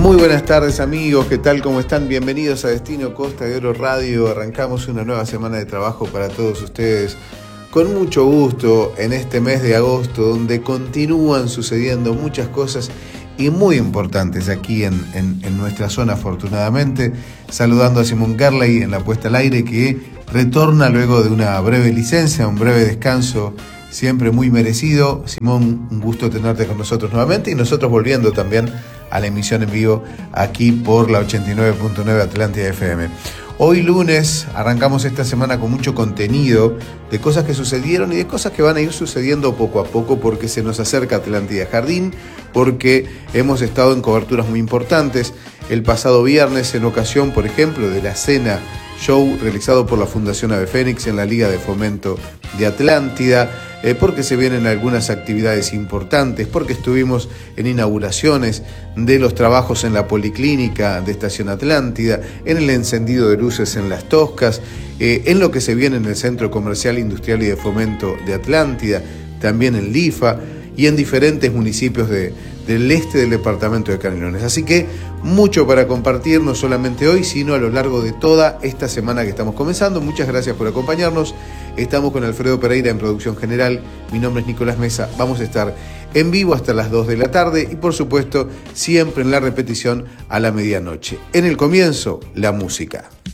Muy buenas tardes amigos, ¿qué tal? ¿Cómo están? Bienvenidos a Destino Costa de Oro Radio. Arrancamos una nueva semana de trabajo para todos ustedes con mucho gusto en este mes de agosto, donde continúan sucediendo muchas cosas y muy importantes aquí en nuestra zona, afortunadamente. Saludando a Simón Carley en la puesta al aire, que retorna luego de una breve licencia, un breve descanso, siempre muy merecido. Simón, un gusto tenerte con nosotros nuevamente y nosotros volviendo también a la emisión en vivo aquí por la 89.9 Atlántida FM. Hoy lunes arrancamos esta semana con mucho contenido de cosas que sucedieron y de cosas que van a ir sucediendo poco a poco, porque se nos acerca Atlántida Jardín, porque hemos estado en coberturas muy importantes. El pasado viernes, en ocasión, por ejemplo, de la cena show realizado por la Fundación Ave Fénix en la Liga de Fomento de Atlántida, porque se vienen algunas actividades importantes, porque estuvimos en inauguraciones de los trabajos en la Policlínica de Estación Atlántida, en el encendido de luces en Las Toscas, en lo que se viene en el Centro Comercial, Industrial y de Fomento de Atlántida, también en Lifa y en diferentes municipios del este del departamento de Canelones. Así que mucho para compartir, no solamente hoy, sino a lo largo de toda esta semana que estamos comenzando. Muchas gracias por acompañarnos. Estamos con Alfredo Pereira en producción general. Mi nombre es Nicolás Mesa. Vamos a estar en vivo hasta las 2 de la tarde y, por supuesto, siempre en la repetición a la medianoche. En el comienzo, la música.